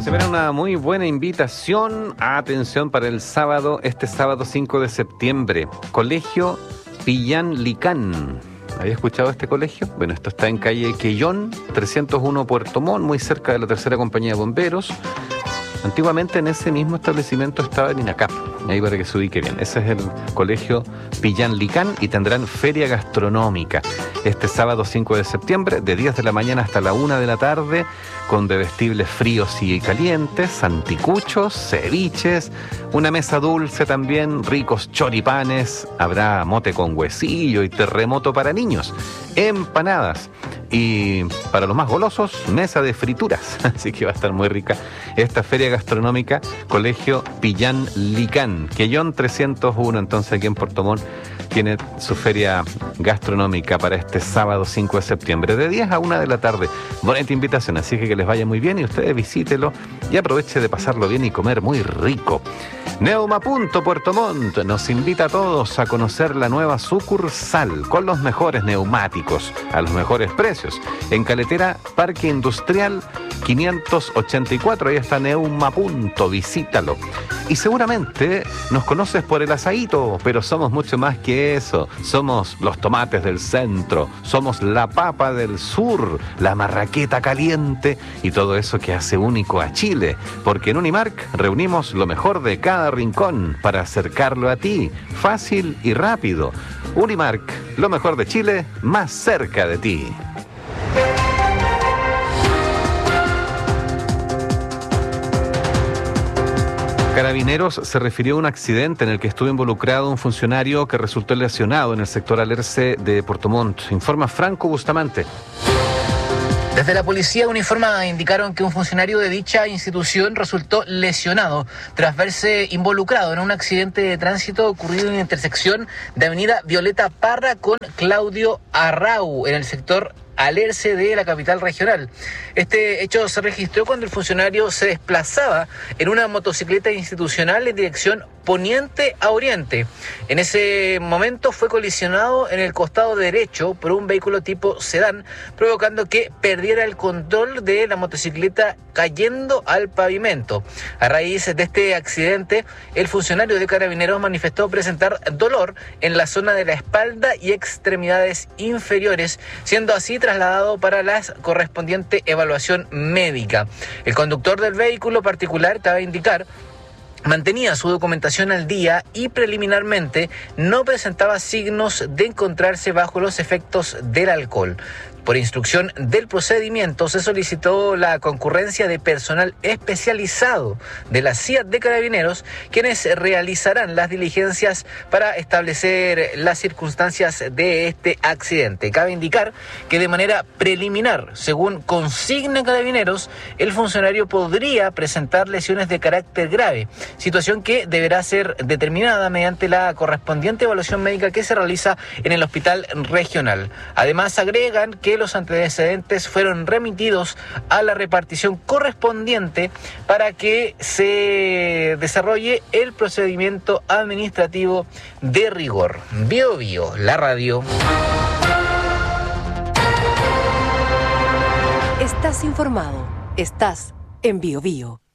Se viene una muy buena invitación. Atención para el sábado, este sábado 5 de septiembre. Colegio Pillán Licán. ¿Había escuchado este colegio? Bueno, esto está en calle Quellón, 301 Puerto Montt, muy cerca de la tercera compañía de bomberos. Antiguamente en ese mismo establecimiento estaba el INACAP, ahí para que se ubique bien. Ese es el colegio Pillán Licán y tendrán feria gastronómica este sábado 5 de septiembre, de 10 de la mañana hasta la 1 de la tarde, con bebestibles fríos y calientes, anticuchos, ceviches, una mesa dulce también, ricos choripanes, habrá mote con huesillo y terremoto para niños, empanadas. Y para los más golosos, mesa de frituras. Así que va a estar muy rica esta feria gastronómica, Colegio Pillán Licán. Quellón 301, entonces aquí en Puerto Montt, tiene su feria gastronómica para este sábado 5 de septiembre, de 10 a 1 de la tarde. Bonita invitación, así que les vaya muy bien y ustedes visítelo y aproveche de pasarlo bien y comer muy rico. Neumapunto Puerto Montt nos invita a todos a conocer la nueva sucursal con los mejores neumáticos a los mejores precios. En Caletera, Parque Industrial 584, ahí está Neumapunto, visítalo. Y seguramente nos conoces por el asaíto, pero somos mucho más que eso. Somos los tomates del centro, somos la papa del sur, la marraqueta caliente y todo eso que hace único a Chile. Porque en Unimark reunimos lo mejor de cada rincón para acercarlo a ti, fácil y rápido. Unimark, lo mejor de Chile, más cerca de ti. Carabineros se refirió a un accidente en el que estuvo involucrado un funcionario que resultó lesionado en el sector Alerce de Puerto Montt. Informa Franco Bustamante. Desde la policía uniformada indicaron que un funcionario de dicha institución resultó lesionado tras verse involucrado en un accidente de tránsito ocurrido en la intersección de Avenida Violeta Parra con Claudio Arrau en el sector Alerce de la capital regional. Este hecho se registró cuando el funcionario se desplazaba en una motocicleta institucional en dirección poniente a oriente. En ese momento fue colisionado en el costado derecho por un vehículo tipo sedán, provocando que perdiera el control de la motocicleta cayendo al pavimento. A raíz de este accidente, el funcionario de Carabineros manifestó presentar dolor en la zona de la espalda y extremidades inferiores, siendo así trasladado para la correspondiente evaluación médica. El conductor del vehículo particular, cabe indicar, mantenía su documentación al día y preliminarmente no presentaba signos de encontrarse bajo los efectos del alcohol. Por instrucción del procedimiento se solicitó la concurrencia de personal especializado de la CIAT de Carabineros, quienes realizarán las diligencias para establecer las circunstancias de este accidente. Cabe indicar que de manera preliminar, según consigna Carabineros, el funcionario podría presentar lesiones de carácter grave, situación que deberá ser determinada mediante la correspondiente evaluación médica que se realiza en el hospital regional. Además, agregan que los antecedentes fueron remitidos a la repartición correspondiente para que se desarrolle el procedimiento administrativo de rigor. Bio Bio, la radio. Estás informado. Estás en Bio Bio.